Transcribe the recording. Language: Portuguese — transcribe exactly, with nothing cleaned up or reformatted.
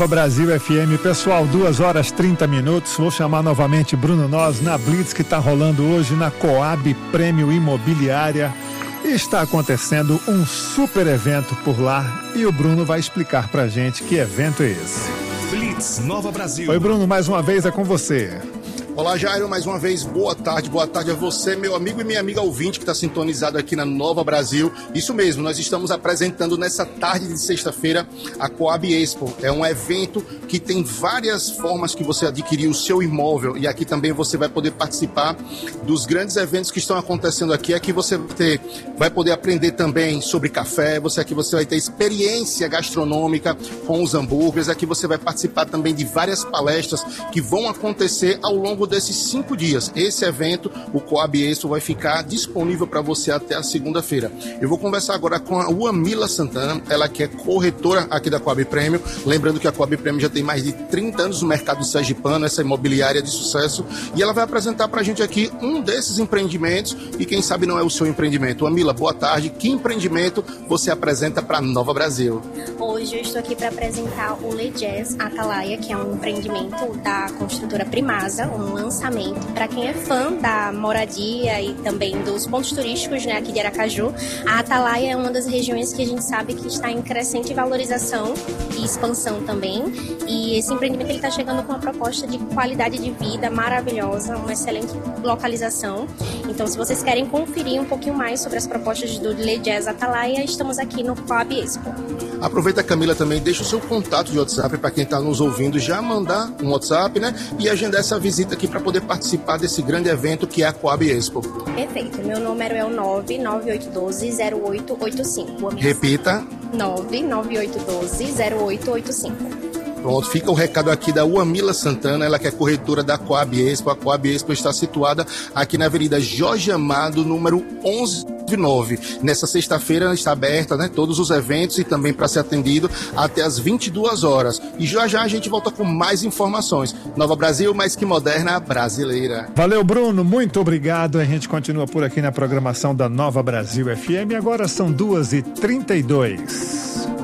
Brasil F M, pessoal, duas horas e trinta minutos. Vou chamar novamente Bruno Nós na Blitz que está rolando hoje na Coab Prêmio Imobiliária. Está acontecendo um super evento por lá e o Bruno vai explicar pra gente que evento é esse. Blitz Nova Brasil. Oi, Bruno, mais uma vez é com você. Olá, Jairo, mais uma vez, boa tarde, boa tarde a você, meu amigo e minha amiga ouvinte que está sintonizado aqui na Nova Brasil. Isso mesmo, nós estamos apresentando nessa tarde de sexta-feira a Coab Expo. É um evento que tem várias formas que você adquirir o seu imóvel e aqui também você vai poder participar dos grandes eventos que estão acontecendo aqui. Aqui você vai, ter, vai poder aprender também sobre café, você, aqui você vai ter experiência gastronômica com os hambúrgueres, aqui você vai participar também de várias palestras que vão acontecer ao longo desses cinco dias. Esse evento, o Coab Expo, vai ficar disponível para você até a segunda-feira. Eu vou conversar agora com a Uamila Santana, ela que é corretora aqui da Coab Prêmio. Lembrando que a Coab Prêmio já tem mais de trinta anos no mercado sergipano, essa imobiliária de sucesso, e ela vai apresentar para a gente aqui um desses empreendimentos e quem sabe não é o seu empreendimento. Uamila, boa tarde. Que empreendimento você apresenta para a Nova Brasil? Hoje eu estou aqui para apresentar o Le Jazz Atalaia, que é um empreendimento da construtora Primasa, um lançamento para quem é fã da moradia e também dos pontos turísticos, né, aqui de Aracaju. A Atalaia é uma das regiões que a gente sabe que está em crescente valorização e expansão também, e esse empreendimento ele está chegando com uma proposta de qualidade de vida maravilhosa, uma excelente localização. Então, se vocês querem conferir um pouquinho mais sobre as propostas do Le Jazz Atalaia, estamos aqui no Coab Expo. Aproveita, Camila, também deixa o seu contato de WhatsApp para quem está nos ouvindo já mandar um WhatsApp, né, e agendar essa visita aqui para poder participar desse grande evento que é a Coab Expo. Perfeito. Meu número é o nove nove oito um dois zero oito oito cinco. Repita. nove nove oito um dois zero oito oito cinco. Pronto, fica o recado aqui da Uamila Santana, ela que é corretora da Coab Expo. A Coab Expo está situada aqui na Avenida Jorge Amado, número onze nove. Nessa sexta-feira está aberta, né, todos os eventos e também para ser atendido até as vinte e duas horas. E já já a gente volta com mais informações. Nova Brasil, mais que moderna, brasileira. Valeu, Bruno, muito obrigado. A gente continua por aqui na programação da Nova Brasil F M. Agora são duas e trinta e dois.